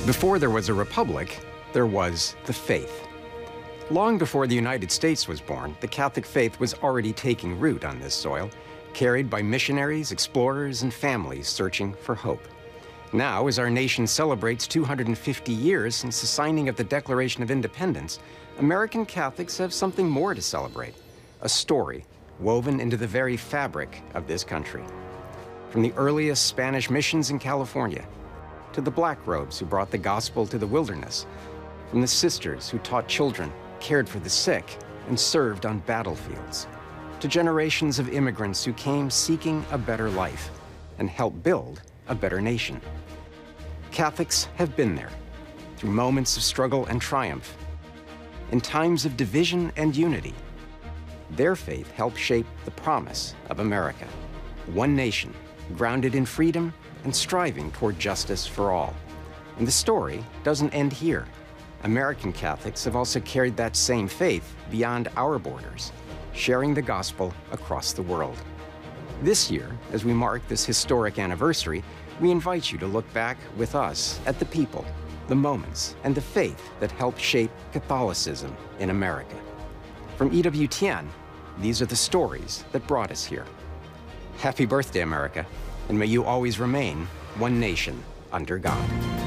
Before there was a republic, there was the faith. Long before the United States was born, the Catholic faith was already taking root on this soil, carried by missionaries, explorers, and families searching for hope. Now, as our nation celebrates 250 years since the signing of the Declaration of Independence, American Catholics have something more to celebrate, a story woven into the very fabric of this country. From the earliest Spanish missions in California, to the black robes who brought the gospel to the wilderness, from the sisters who taught children, cared for the sick, and served on battlefields, to generations of immigrants who came seeking a better life and helped build a better nation. Catholics have been there, through moments of struggle and triumph, in times of division and unity. Their faith helped shape the promise of America, one nation, grounded in freedom and striving toward justice for all. And the story doesn't end here. American Catholics have also carried that same faith beyond our borders, sharing the gospel across the world. This year, as we mark this historic anniversary, we invite you to look back with us at the people, the moments, and the faith that helped shape Catholicism in America. From EWTN, these are the stories that brought us here. Happy birthday, America, and may you always remain one nation under God.